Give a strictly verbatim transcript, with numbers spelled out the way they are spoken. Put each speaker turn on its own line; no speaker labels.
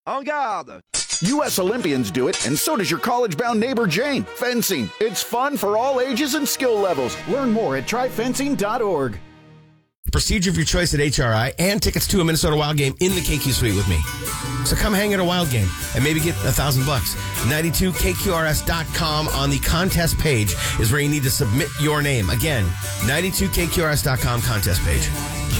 En garde!
U S Olympians do it, and so does your college-bound neighbor Jane. Fencing. It's fun for all ages and skill levels. Learn more at try fencing dot org.
Procedure of your choice at H R I and tickets to a Minnesota Wild game in the K Q Suite with me. So come hang at a Wild game and maybe get a thousand bucks. ninety-two K Q R S dot com on the contest page is where you need to submit your name. Again, ninety-two K Q R S dot com contest page.